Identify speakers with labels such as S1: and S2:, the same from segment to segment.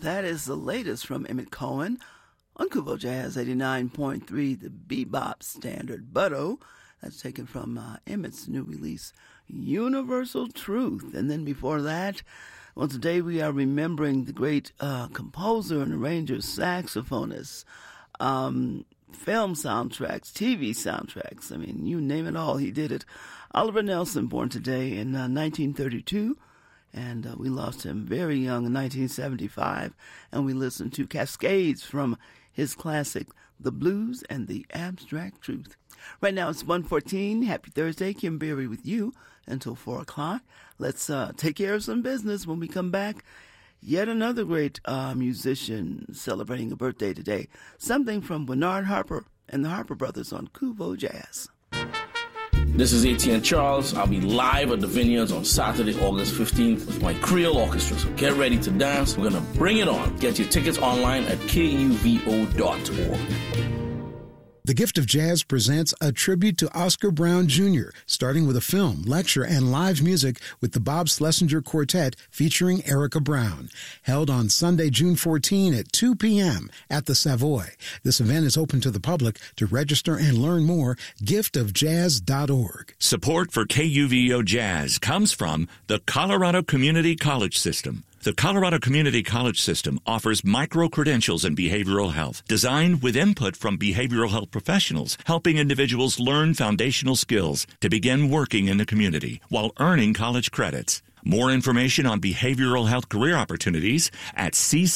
S1: That is the latest from Emmett Cohen on Kubo Jazz 89.3, the bebop standard. Butto, that's taken from Emmett's new release, Universal Truth. And then before that, well, today we are remembering the great composer and arranger, saxophonist, film soundtracks, TV soundtracks. I mean, you name it all, he did it. Oliver Nelson, born today in 1932. And we lost him very young in 1975, and we listened to Cascades from his classic, The Blues and the Abstract Truth. Right now it's 1:14. Happy Thursday. Kim Berry with you until 4 o'clock. Let's take care of some business. When we come back, yet another great musician celebrating a birthday today. Something from Bernard Harper and the Harper Brothers on Kuvo Jazz.
S2: This is Etienne Charles. I'll be live at the Vineyards on Saturday, August 15th with my Creole Orchestra. So get ready to dance. We're going to bring it on. Get your tickets online at kuvo.org.
S3: The Gift of Jazz presents a tribute to Oscar Brown Jr., starting with a film, lecture, and live music with the Bob Schlesinger Quartet featuring Erica Brown. Held on Sunday, June 14 at 2 p.m. at the Savoy. This event is open to the public. To register and learn more, giftofjazz.org.
S4: Support for KUVO Jazz comes from the Colorado Community College System. The Colorado Community College System offers micro-credentials in behavioral health, designed with input from behavioral health professionals, helping individuals learn foundational skills to begin working in the community while earning college credits. More information on behavioral health career opportunities at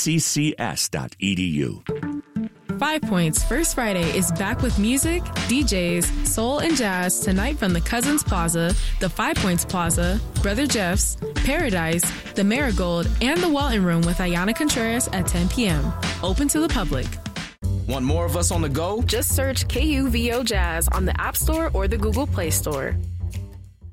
S4: cccs.edu.
S5: 5 Points First Friday is back with music, DJs, soul, and jazz tonight from the Cousins Plaza, the 5 Points Plaza, Brother Jeff's, Paradise, the Marigold, and the Walton Room with Ayana Contreras at 10 p.m. Open to the public.
S2: Want more of us on the go?
S5: Just search KUVO Jazz on the App Store or the Google Play Store.